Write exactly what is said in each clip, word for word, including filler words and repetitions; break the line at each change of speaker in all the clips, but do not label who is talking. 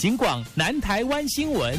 警广南台湾新闻。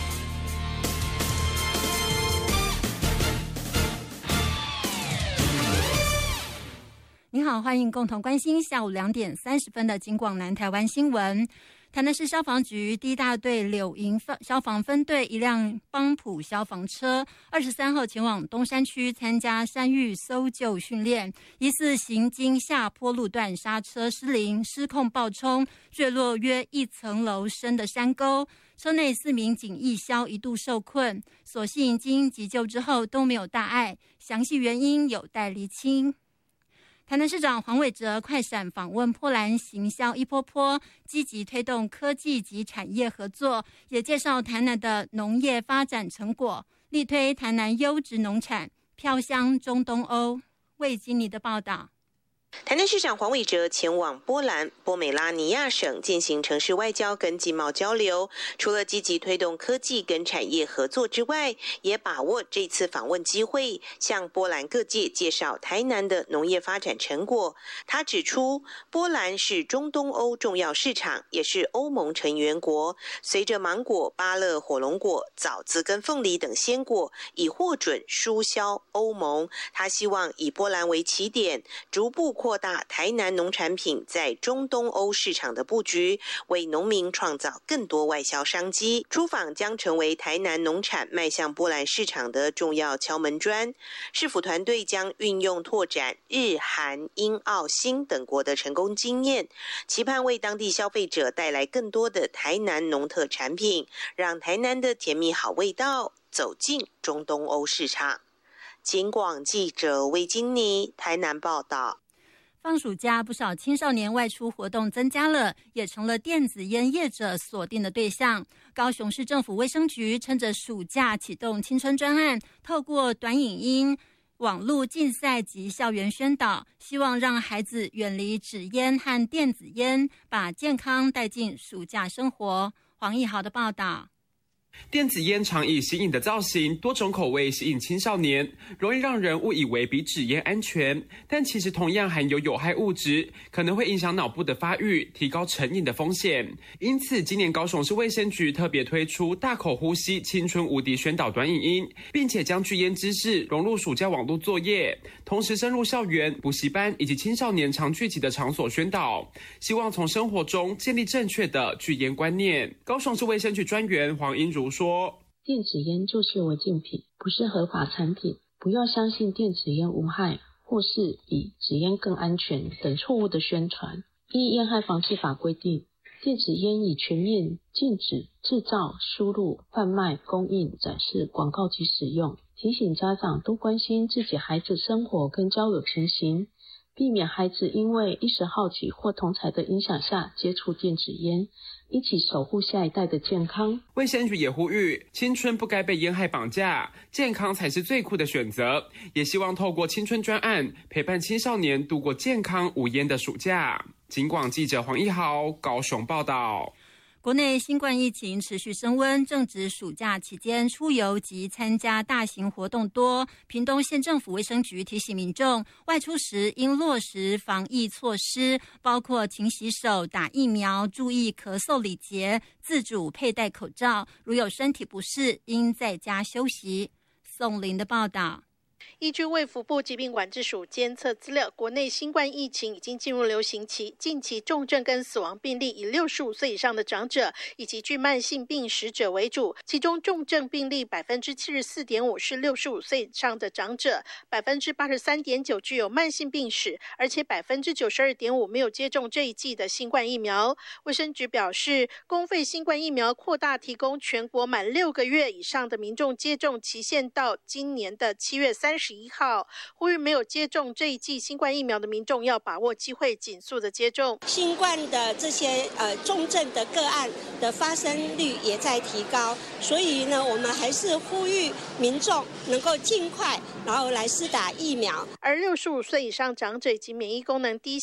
您好，欢迎共同关心下午两点三十分的警广南台湾新闻。台南市消防局第一大队柳营消防分队一辆邦普消防车，二十三号前往东山区参加山域搜救训练，疑似行经下坡路段刹车失灵，失控爆冲，坠落约一层楼深的山沟。车内四名警役消一度受困，所幸经急救之后都没有大碍，详细原因有待厘清。台南市长黄伟哲快闪访问波兰行销一波波，积极推动科技及产业合作，也介绍台南的农业发展成果，力推台南优质农产，飘香中东欧。魏经理的报道。
台南市长黄伟哲前往波兰波美拉尼亚省进行城市外交跟经贸交流，除了积极推动科技跟产业合作之外，也把握这次访问机会，向波兰各界介绍台南的农业发展成果。他指出，波兰是中东欧重要市场，也是欧盟成员国。随着芒果、芭乐、火龙果、枣子跟凤梨等鲜果已获准输销欧盟，他希望以波兰为起点，逐步扩大台南农产品在中东欧市场的布局，为农民创造更多外销商机。出访将成为台南农产迈向波兰市场的重要敲门砖。市府团队将运用拓展日、韩、英、澳、新等国的成功经验，期盼为当地消费者带来更多的台南农特产品，让台南的甜蜜好味道走进中东欧市场。警广记者魏金妮台南报道。
放暑假，不少青少年外出活动增加了，也成了电子烟业者锁定的对象。高雄市政府卫生局趁着暑假启动青春专案，透过短影音、网络竞赛及校园宣导，希望让孩子远离纸烟和电子烟，把健康带进暑假生活。黄义豪的报道。
电子烟常以新颖的造型、多种口味吸引青少年，容易让人误以为比纸烟安全，但其实同样含有有害物质，可能会影响脑部的发育，提高成瘾的风险。因此，今年高雄市卫生局特别推出大口呼吸青春无敌宣导短影音，并且将拒烟知识融入暑假网络作业，同时深入校园、补习班以及青少年常聚集的场所宣导，希望从生活中建立正确的拒烟观念。高雄市卫生局专员黄英如说，
电子烟就是违禁品，不是合法产品，不要相信电子烟无害或是比纸烟更安全等错误的宣传。依烟害防治法规定，电子烟已全面禁止制造、输入、贩卖、供应、展示、广告及使用。提醒家长多关心自己孩子生活跟交友情形，避免孩子因为一时好奇或同侪的影响下接触电子烟，一起守护下一代的健康。
卫生局也呼吁，青春不该被烟害绑架，健康才是最酷的选择。也希望透过青春专案，陪伴青少年度过健康无烟的暑假。警广记者黄一豪高雄报道。
国内新冠疫情持续升温，正值暑假期间，出游及参加大型活动多。屏东县政府卫生局提醒民众，外出时应落实防疫措施，包括勤洗手、打疫苗、注意咳嗽礼节、自主佩戴口罩。如有身体不适，应在家休息。宋林的报道。
依据卫福部疾病管制署监测资料，国内新冠疫情已经进入流行期，近期重症跟死亡病例以六十五岁以上的长者以及具慢性病史者为主，其中重症病例 百分之七十四点五 是六十五岁以上的长者， 百分之八十三点九 具有慢性病史，而且 百分之九十二点五 没有接种这一剂的新冠疫苗。卫生局表示，公费新冠疫苗扩大提供全国满六个月以上的民众接种期限到今年的七月三十一号，呼吁没有接种这一剂新冠疫苗的民众要把握机会，尽速的接种。
新冠的这些呃重症的个案的发生率也在提高，所以呢，我们还是呼吁民众能够尽快然后来施打疫苗。
而六十五岁以上长者以及免疫功能低